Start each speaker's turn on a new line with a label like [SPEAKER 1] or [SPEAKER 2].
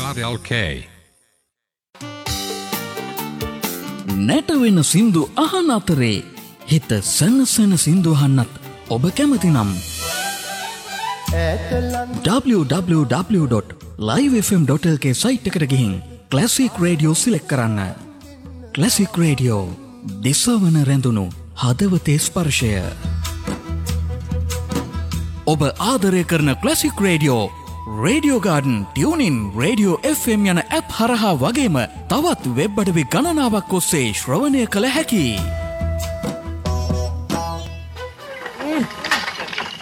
[SPEAKER 1] RLK.
[SPEAKER 2] නැටවෙන සින්දු අහන අතරේ හිත සනසන සින්දු අහන්නත් ඔබ කැමති නම් www.livefm.lk සයිට් එකට ගිහින් ක්ලාසික් රේඩියෝ සිලෙක්ට් කරන්න. ක්ලාසික් රේඩියෝ දිසවන රැඳුණු හදවතේ ස්පර්ශය. ඔබ ආදරය කරන classic radio radio garden, tuning, radio FM යන ඇප් හරහා වගේම තවත් වෙබ් අඩවි ගණනාවක් ඔස්සේ ශ්‍රවණය කළ හැකියි.